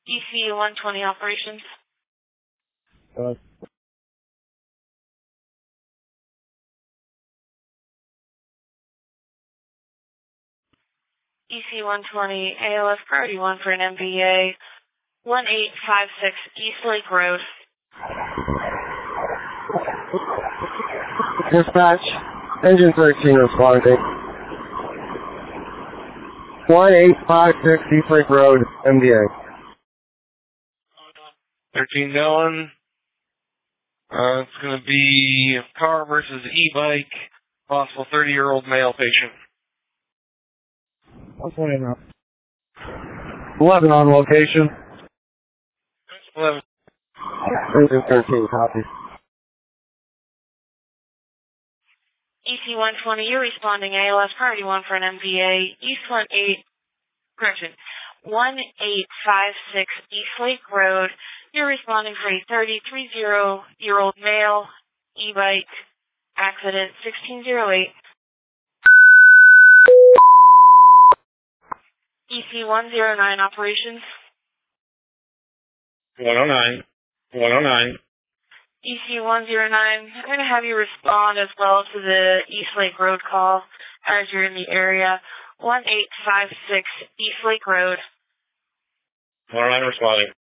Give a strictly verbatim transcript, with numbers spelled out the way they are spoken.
E C one twenty operations. Uh, E C one twenty, A L S priority one for an M V A, one eight five six East Lake Road. dispatch, engine thirteen responding. one eight five six East Lake Road, M D A. thirteen Dillon. Uh, it's going to be car versus e-bike, possible thirty-year-old male patient. What's going on? eleven on location. eleven. Engine thirteen, copy. E C one twenty, you're responding A L S priority one for an M V A, East one eight, correction, one eight five six East Lake Road. You're responding for a thirty-three-year-old male, e-bike, accident, sixteen oh eight. E C one oh nine operations. one oh nine. one oh nine. E C one oh nine, I'm going to have you respond as well to the East Lake Road call as you're in the area. one eight five six East Lake Road. one oh nine responding.